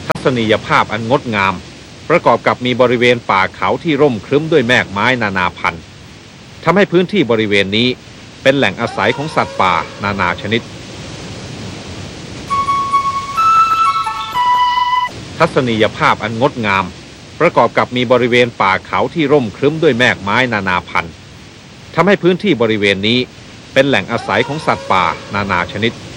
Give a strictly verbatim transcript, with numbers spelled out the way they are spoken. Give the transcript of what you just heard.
ทัศนียภาพอันงดงามประกอบกับมีบริเวณป่าเขาที่ร่มครึ้มด้วยแมกไม้นานาพันธุ์ทำให้พื้นที่บริเวณนี้เป็นแหล่งอาศัยของสัตว์ป่านานาชนิดทัศนียภาพอันงดงามประกอบกับมีบริเวณป่าเขาที่ร่มครึ้มด้วยแมกไม้นานาพันธุ์ทำให้พื้นที่บริเวณนี้เป็นแหล่งอาศัยของสัตว์ป่านานาชนิด